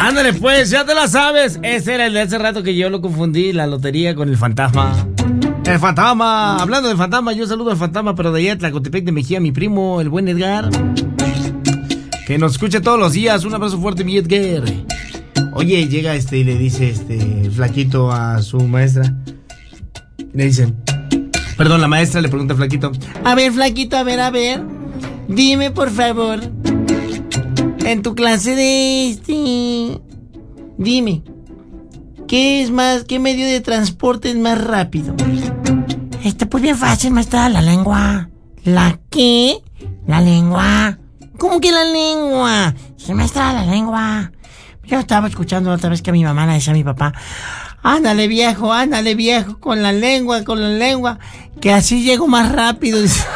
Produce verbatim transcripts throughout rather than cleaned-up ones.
Ándale pues, ya te la sabes. Ese era el de hace rato que yo lo confundí, la lotería con el fantasma. El fantasma, hablando del fantasma, yo saludo al fantasma, pero de allá de Tlacotepec de Mejía, mi primo, el buen Edgar, que nos escucha todos los días. Un abrazo fuerte, mi Edgar. Oye, llega este y le dice este Flaquito a su maestra. Le dice, perdón, la maestra le pregunta a Flaquito: a ver, Flaquito, a ver, a ver, dime por favor, en tu clase de este, dime, ¿qué es más, qué medio de transporte es más rápido? Este, pues bien fácil, maestra, la lengua. ¿La qué? La lengua. ¿Cómo que la lengua? Sí, maestra, la lengua. Yo estaba escuchando otra vez que a mi mamá le decía a mi papá: ándale viejo, ándale viejo, con la lengua, con la lengua, que así llego más rápido.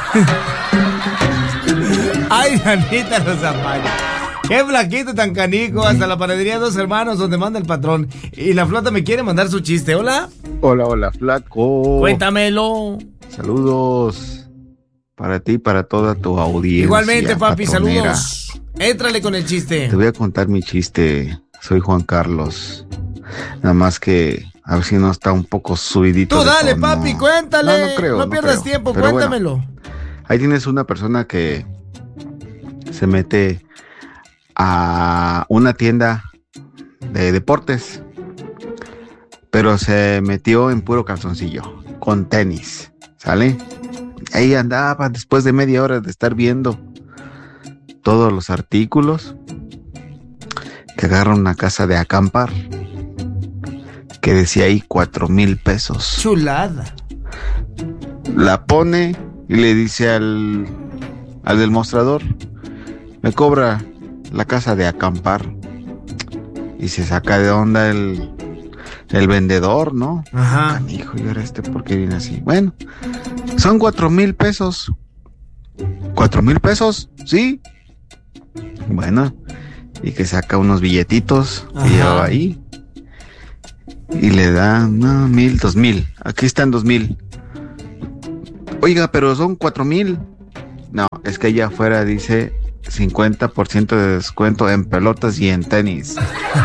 Ay, Janita los zapatos. Qué Flaquito tan canijo, hasta la panadería Dos Hermanos donde manda el patrón. Y la flota me quiere mandar su chiste. ¿Hola? Hola, hola, Flaco. Cuéntamelo. Saludos para ti y para toda tu audiencia. Igualmente, papi, patronera. saludos. Éntrale con el chiste. Te voy a contar mi chiste. Soy Juan Carlos. Nada más que a ver si no está un poco subidito. Tú de dale, tono. papi, cuéntale. No, no creo. No no pierdas creo. tiempo, Pero cuéntamelo. bueno, ahí tienes una persona que se mete a una tienda de deportes, pero se metió en puro calzoncillo, con tenis, ¿sale? Ahí andaba después de media hora de estar viendo todos los artículos, que agarra una casa de acampar que decía ahí cuatro mil pesos. Chulada. La pone y le dice al, al del mostrador: me cobra la casa de acampar. Y se saca de onda el, el vendedor, ¿no? Ajá. Hijo, y ahora este, ¿por qué viene así? Bueno, son cuatro mil pesos. ¿Cuatro mil pesos? Sí. Bueno, y que saca unos billetitos que lleva ahí y le da, no, mil, dos mil. Aquí están dos mil. Oiga, pero son cuatro mil. No, es que allá afuera dice cincuenta por ciento de descuento en pelotas y en tenis.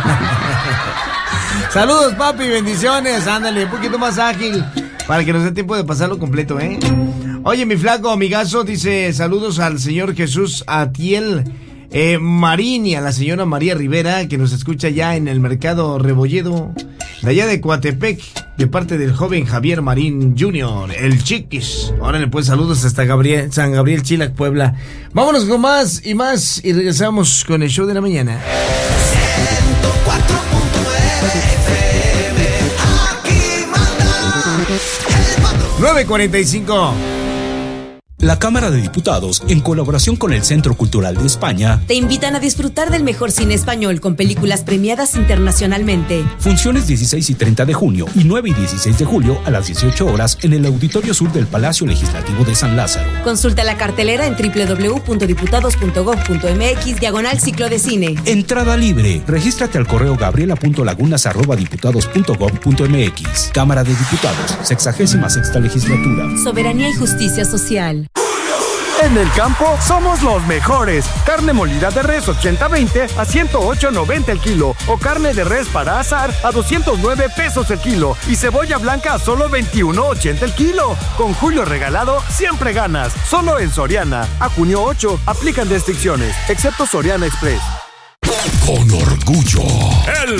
Saludos, papi, bendiciones. Ándale, un poquito más ágil para que nos dé tiempo de pasarlo completo, ¿eh? Oye, mi flaco amigazo dice: saludos al señor Jesús Atiel eh, Marín y a la señora María Rivera, que nos escucha ya en el mercado Rebolledo de allá de Coatepec, de parte del joven Javier Marín junior, el Chiquis. Órale, pues, saludos hasta Gabriel, San Gabriel, Chilac, Puebla. Vámonos con más y más y regresamos con el show de la mañana. ciento cuatro punto nueve F M, aquí manda el patrón. nueve cuarenta y cinco. La Cámara de Diputados, en colaboración con el Centro Cultural de España, te invitan a disfrutar del mejor cine español con películas premiadas internacionalmente. Funciones dieciséis y treinta de junio y nueve y dieciséis de julio a las dieciocho horas en el Auditorio Sur del Palacio Legislativo de San Lázaro. Consulta la cartelera en doble u doble u doble u punto diputados punto gob punto eme equis diagonal ciclo de cine. Entrada libre. Regístrate al correo gabriela punto lagunas arroba diputados punto gob punto eme equis. Cámara de Diputados, sexagésima sexta legislatura. Soberanía y justicia social. En el campo somos los mejores. Carne molida de res ochenta veinte a ciento ocho noventa el kilo. O carne de res para asar a doscientos nueve pesos el kilo. Y cebolla blanca a solo veintiuno ochenta el kilo. Con Julio regalado siempre ganas. Solo en Soriana. A junio ocho aplican restricciones, excepto Soriana Express. Con orgullo, el